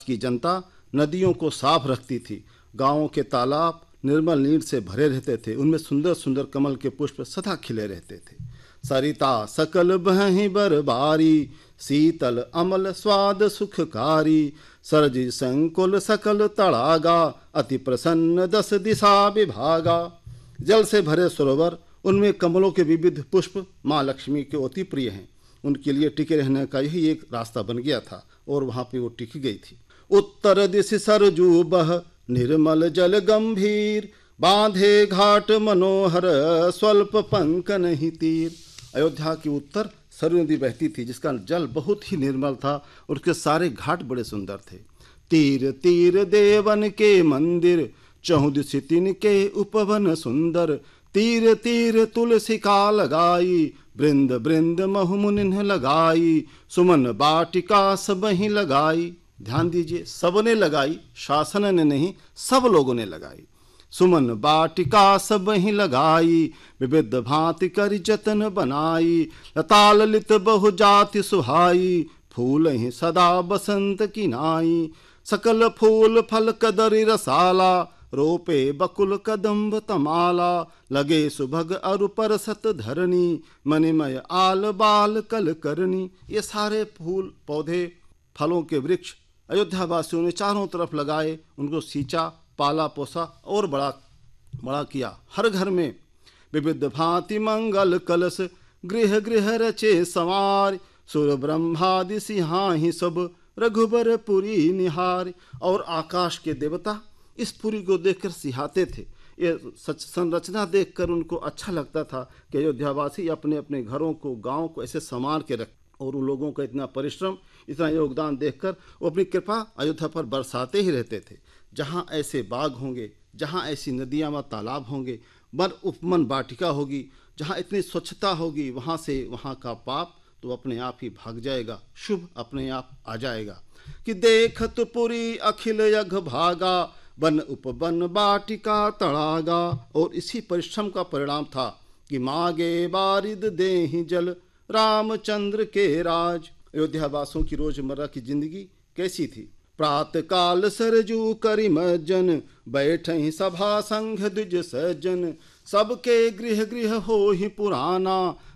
की जनता नदियों को साफ रखती थी। गांवों के तालाब निर्मल नीर से भरे रहते थे, उनमें सुंदर सुंदर कमल के पुष्प सदा खिले रहते थे। सरिता सकल बहि बरबारी, शीतल अमल स्वाद सुखकारी। सरजी संकुल सकल तड़ागा, अति प्रसन्न दस दिशा विभागा। जल से भरे सरोवर, उनमें कमलों के विविध पुष्प माँ लक्ष्मी के अति प्रिय हैं। उनके लिए टिके रहने का यही एक रास्ता बन गया था और वहाँ पे वो टिक गई थी। उत्तर दिश सरजू बह, निर्मल जल गंभीर। बांधे घाट मनोहर, स्वल्प पंक नहीं तीर। अयोध्या की उत्तर सरयू नदी बहती थी, जिसका जल बहुत ही निर्मल था और उसके सारे घाट बड़े सुंदर थे। तीर तीर देवन के मंदिर, चहुदिश तिनके उपवन सुंदर। तीर तीर तुलसी का लगाई, बृंद बृंद महु मुनिन्ह लगाई। सुमन बाटिका सब ही लगाई। ध्यान दीजिए, सबने लगाई, शासन ने नहीं, सब लोगों ने लगाई। सुमन बाटिका सब ही लगाई, विविध भांति कर जतन बनाई। लता ललित बहु जाति सुहाई, फूल ही सदा बसंत की नाई। सकल फूल फल कदरी रसाला, रोपे बकुल कदम्ब तमाला। लगे सुभग अरु परसत धरणी, मणिमय आल बाल कल करनी। ये सारे फूल पौधे फलों के वृक्ष अयोध्या वासियों ने चारों तरफ लगाए, उनको सींचा, पाला पोसा और बड़ा बड़ा किया। हर घर में विविध भांति मंगल कलश, गृह गृह रचे संवार। सुर ब्रह्मादि सिंहाहि सब, रघुबर पुरी निहार। और आकाश के देवता इस पुरी को देखकर सिहाते थे। ये संरचना देखकर उनको अच्छा लगता था कि अयोध्यावासी अपने अपने घरों को, गांव को ऐसे संवार के रख। और उन लोगों का इतना परिश्रम, इतना योगदान देखकर वो अपनी कृपा अयोध्या पर बरसाते ही रहते थे। जहाँ ऐसे बाग होंगे, जहाँ ऐसी नदियाँ व तालाब होंगे, वन उपवन वाटिका होगी, जहाँ इतनी स्वच्छता होगी, वहाँ से वहाँ का पाप तो अपने आप ही भाग जाएगा, शुभ अपने आप आ जाएगा। कि देखत पुरी अखिल यघ भागा, वन उपवन वाटिका तड़ागा। और इसी परिश्रम का परिणाम था कि मागे बारिद देहि जल, रामचंद्र के राज। अयोध्या वासियों की रोजमर्रा की जिंदगी कैसी थी? प्रातः काल सरजू करि मज्जन, बैठहि सभा संघ द्विज सज्जन। सबके गृह गृह हो ही पुराना,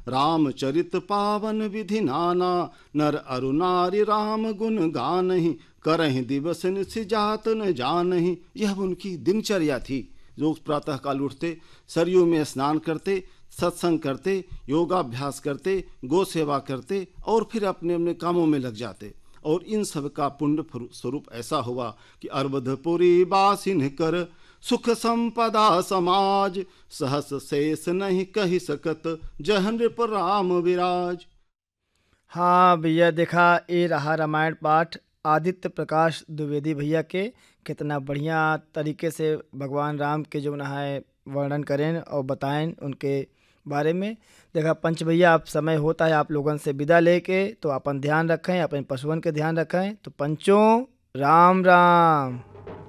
रामचरित पावन विधि नाना। नर अरु नारी राम गुण गानहि, करहि दिवस निशि जात न जानहि। यह उनकी दिनचर्या थी। जो प्रातः काल उठते, सरयू में स्नान करते, सत्संग करते, योगाभ्यास करते, गो सेवा करते और फिर अपने अपने कामों में लग जाते। और इन सब का पुण्य स्वरूप ऐसा हुआ कि अरबधपुरी बासिन कर, सुख संपदा समाज। सहस शेष नहीं कही सकत, जह नृप राम विराज। हाँ भैया, देखा ये रहा रामायण पाठ आदित्य प्रकाश द्विवेदी भैया के। कितना बढ़िया तरीके से भगवान राम के जो है वर्णन करें और बताएं उनके बारे में। देखा पंच भैया, अब समय होता है आप लोगों से विदा लेके, तो अपन ध्यान रखें, अपने पशुओं के ध्यान रखें। तो पंचों राम राम।